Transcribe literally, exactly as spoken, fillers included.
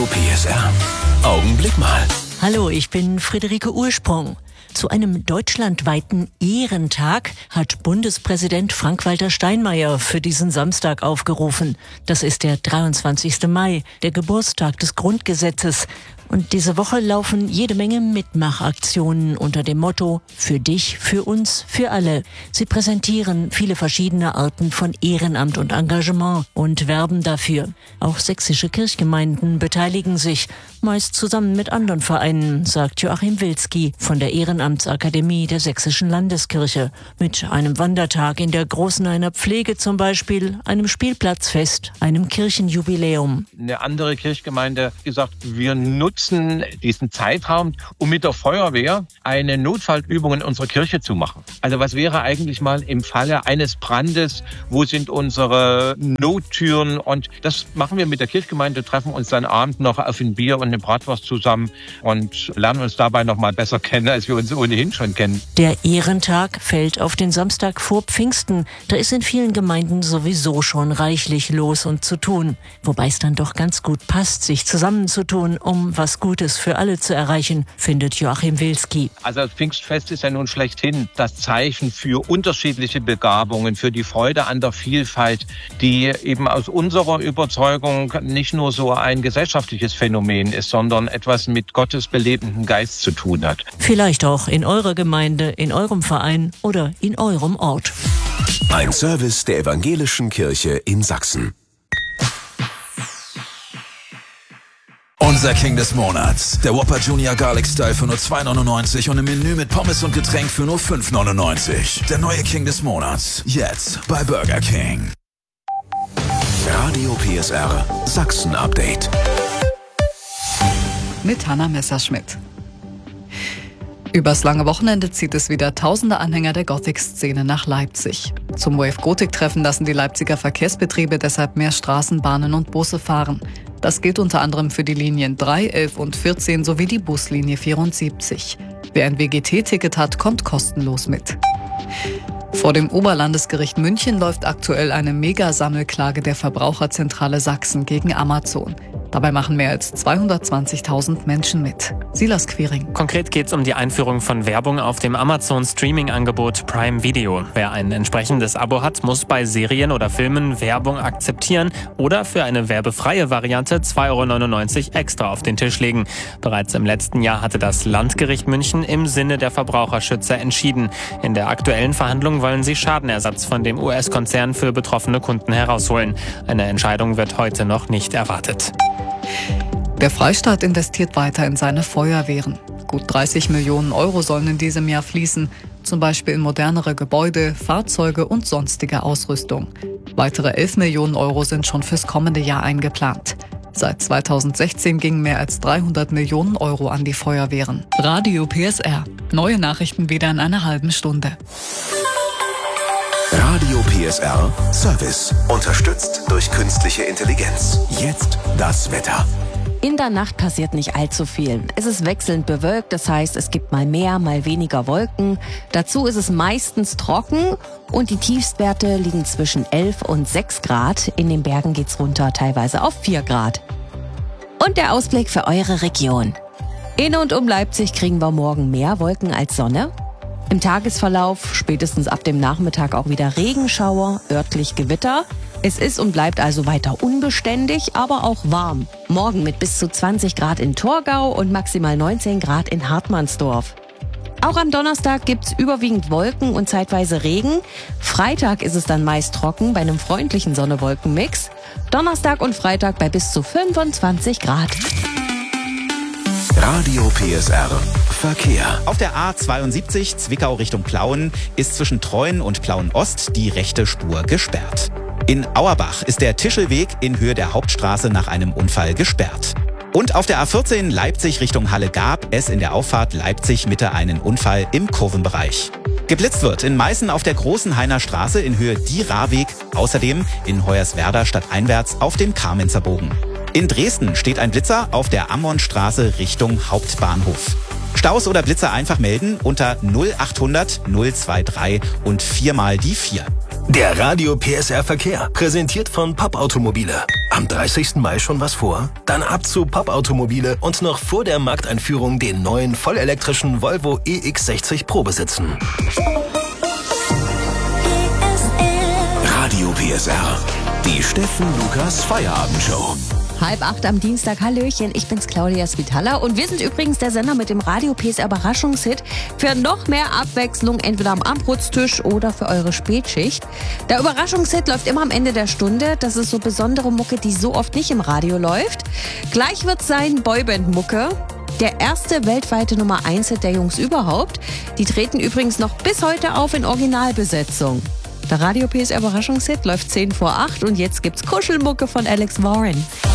P S R. Augenblick mal. Hallo, ich bin Friederike Ursprung. Zu einem deutschlandweiten Ehrentag hat Bundespräsident Frank-Walter Steinmeier für diesen Samstag aufgerufen. Das ist der dreiundzwanzigste Mai, der Geburtstag des Grundgesetzes. Und diese Woche laufen jede Menge Mitmachaktionen unter dem Motto „Für dich, für uns, für alle". Sie präsentieren viele verschiedene Arten von Ehrenamt und Engagement und werben dafür. Auch sächsische Kirchgemeinden beteiligen sich, meist zusammen mit anderen Vereinen, sagt Joachim Wilski von der Ehrenamtsakademie der Sächsischen Landeskirche. Mit einem Wandertag in der Großenhainer Pflege zum Beispiel, einem Spielplatzfest, einem Kirchenjubiläum. Eine andere Kirchgemeinde gesagt, wir nutzen diesen Zeitraum, um mit der Feuerwehr eine Notfallübung in unserer Kirche zu machen. Also was wäre eigentlich mal im Falle eines Brandes, wo sind unsere Nottüren? Und das machen wir mit der Kirchgemeinde, treffen uns dann abends noch auf ein Bier und eine Bratwurst zusammen und lernen uns dabei noch mal besser kennen, als wir uns ohnehin schon kennen. Der Ehrentag fällt auf den Samstag vor Pfingsten. Da ist in vielen Gemeinden sowieso schon reichlich los und zu tun. Wobei es dann doch ganz gut passt, sich zusammenzutun, um was Gutes für alle zu erreichen, findet Joachim Wilski. Also das Pfingstfest ist ja nun schlechthin das Zeichen für unterschiedliche Begabungen, für die Freude an der Vielfalt, die eben aus unserer Überzeugung nicht nur so ein gesellschaftliches Phänomen ist, sondern etwas mit Gottes belebendem Geist zu tun hat. Vielleicht auch in eurer Gemeinde, in eurem Verein oder in eurem Ort. Ein Service der Evangelischen Kirche in Sachsen. Unser King des Monats. Der Whopper Junior Garlic Style für nur zwei neunundneunzig und ein Menü mit Pommes und Getränk für nur fünf neunundneunzig. Der neue King des Monats. Jetzt bei Burger King. Radio P S R Sachsen Update. Mit Hanna Messerschmidt. Übers lange Wochenende zieht es wieder tausende Anhänger der Gothic-Szene nach Leipzig. Zum Wave Gothic-Treffen lassen die Leipziger Verkehrsbetriebe deshalb mehr Straßenbahnen und Busse fahren. Das gilt unter anderem für die Linien drei, elf und vierzehn sowie die Buslinie vierundsiebzig. Wer ein W G T-Ticket hat, kommt kostenlos mit. Vor dem Oberlandesgericht München läuft aktuell eine Mega-Sammelklage der Verbraucherzentrale Sachsen gegen Amazon. Dabei machen mehr als zweihundertzwanzigtausend Menschen mit. Silas Quiring. Konkret geht es um die Einführung von Werbung auf dem Amazon-Streaming-Angebot Prime Video. Wer ein entsprechendes Abo hat, muss bei Serien oder Filmen Werbung akzeptieren oder für eine werbefreie Variante zwei Euro neunundneunzig extra auf den Tisch legen. Bereits im letzten Jahr hatte das Landgericht München im Sinne der Verbraucherschützer entschieden. In der aktuellen Verhandlung wollen sie Schadenersatz von dem U S-Konzern für betroffene Kunden herausholen. Eine Entscheidung wird heute noch nicht erwartet. Der Freistaat investiert weiter in seine Feuerwehren. Gut dreißig Millionen Euro sollen in diesem Jahr fließen, zum Beispiel in modernere Gebäude, Fahrzeuge und sonstige Ausrüstung. Weitere elf Millionen Euro sind schon fürs kommende Jahr eingeplant. Seit zweitausendsechzehn gingen mehr als dreihundert Millionen Euro an die Feuerwehren. Radio P S R. Neue Nachrichten wieder in einer halben Stunde. Radio P S R Service. Unterstützt durch künstliche Intelligenz. Jetzt das Wetter. In der Nacht passiert nicht allzu viel. Es ist wechselnd bewölkt, das heißt, es gibt mal mehr, mal weniger Wolken. Dazu ist es meistens trocken und die Tiefstwerte liegen zwischen elf und sechs Grad. In den Bergen geht's runter, teilweise auf vier Grad. Und der Ausblick für eure Region. In und um Leipzig kriegen wir morgen mehr Wolken als Sonne. Im Tagesverlauf spätestens ab dem Nachmittag auch wieder Regenschauer, örtlich Gewitter. Es ist und bleibt also weiter unbeständig, aber auch warm. Morgen mit bis zu zwanzig Grad in Torgau und maximal neunzehn Grad in Hartmannsdorf. Auch am Donnerstag gibt's überwiegend Wolken und zeitweise Regen. Freitag ist es dann meist trocken bei einem freundlichen Sonne-Wolken-Mix. Donnerstag und Freitag bei bis zu fünfundzwanzig Grad. Radio P S R Verkehr. Auf der A zweiundsiebzig Zwickau Richtung Plauen ist zwischen Treuen und Plauen Ost die rechte Spur gesperrt. In Auerbach ist der Tischelweg in Höhe der Hauptstraße nach einem Unfall gesperrt. Und auf der A vierzehn Leipzig Richtung Halle gab es in der Auffahrt Leipzig Mitte einen Unfall im Kurvenbereich. Geblitzt wird in Meißen auf der Großen Hainer Straße in Höhe Dieraweg, außerdem in Hoyerswerda stadteinwärts auf dem Kamenzer Bogen. In Dresden steht ein Blitzer auf der Ammonstraße Richtung Hauptbahnhof. Staus oder Blitzer einfach melden unter null achthundert null drei drei und viermal die vier. Der Radio P S R Verkehr, präsentiert von Pop Automobile. Am dreißigsten Mai schon was vor? Dann ab zu Pop Automobile und noch vor der Markteinführung den neuen vollelektrischen Volvo E X sechzig Pro besitzen. Radio P S R. Die Steffen Lukas Feierabendshow. Halb acht am Dienstag. Hallöchen, ich bin's Claudia Svitala und wir sind übrigens der Sender mit dem Radio P S R Überraschungshit für noch mehr Abwechslung, entweder am Abendbrotstisch oder für eure Spätschicht. Der Überraschungshit läuft immer am Ende der Stunde. Das ist so besondere Mucke, die so oft nicht im Radio läuft. Gleich wird's sein Boyband-Mucke. Der erste weltweite Nummer eins Hit der Jungs überhaupt. Die treten übrigens noch bis heute auf in Originalbesetzung. Der Radio P S R Überraschungshit läuft zehn vor acht und jetzt gibt's Kuschelmucke von Alex Warren.